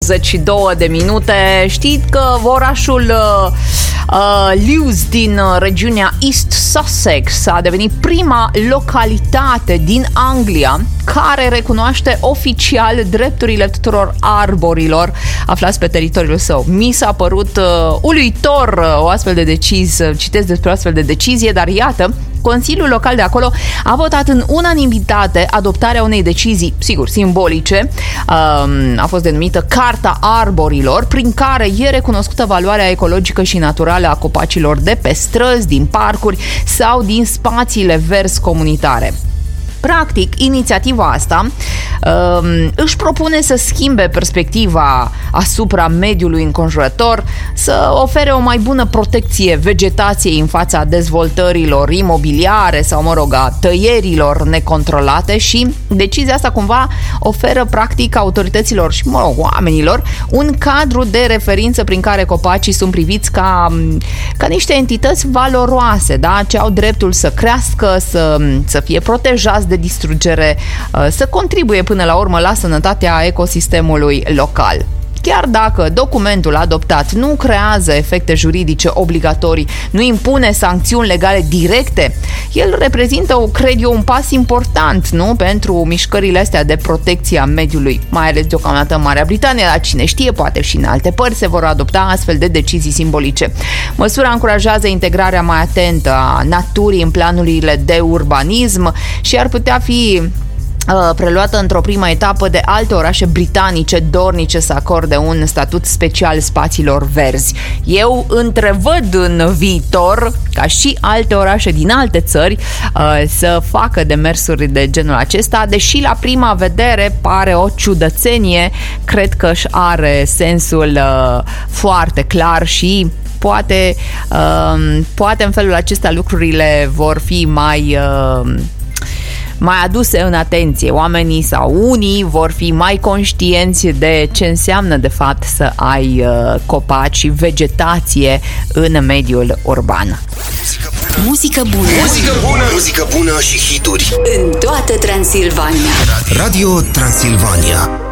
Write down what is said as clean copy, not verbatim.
22 de minute. Știți că orașul Lewes din regiunea East Sussex a devenit prima localitate din Anglia care recunoaște oficial drepturile tuturor arborilor aflați pe teritoriul său. Mi s-a părut uluitor o astfel de decizie, citesc despre o astfel de decizie, dar iată, Consiliul Local de acolo a votat în unanimitate adoptarea unei decizii, sigur, simbolice, a fost denumită Carta Arborilor, prin care e recunoscută valoarea ecologică și naturală a copacilor de pe străzi, din parcuri sau din spațiile verzi comunitare. Practic, inițiativa asta își propune să schimbe perspectiva asupra mediului înconjurător, să ofere o mai bună protecție vegetației în fața dezvoltărilor imobiliare sau, a tăierilor necontrolate și decizia asta cumva oferă practic autorităților și, oamenilor un cadru de referință prin care copacii sunt priviți ca niște entități valoroase, da? Ce au dreptul să crească, să fie protejați de distrugere, să contribuie până la urmă la sănătatea ecosistemului local. Chiar dacă documentul adoptat nu creează efecte juridice obligatorii, nu impune sancțiuni legale directe, el reprezintă, cred eu, un pas important, nu? Pentru mișcările astea de protecție a mediului, mai ales deocamdată în Marea Britanie, dar cine știe, poate și în alte părți se vor adopta astfel de decizii simbolice. Măsura încurajează integrarea mai atentă a naturii în planurile de urbanism și ar putea fi preluată într-o primă etapă de alte orașe britanice dornice să acorde un statut special spațiilor verzi. Eu întrevăd în viitor ca și alte orașe din alte țări să facă demersuri de genul acesta, deși la prima vedere pare o ciudățenie, cred că își are sensul foarte clar și poate în felul acesta lucrurile vor fi mai aduse în atenție. Oamenii sau unii vor fi mai conștienți de ce înseamnă de fapt să ai copaci și vegetație în mediul urban. Muzică bună. Muzică bună. Muzică bună și hituri în toată Transilvania. Radio Transilvania.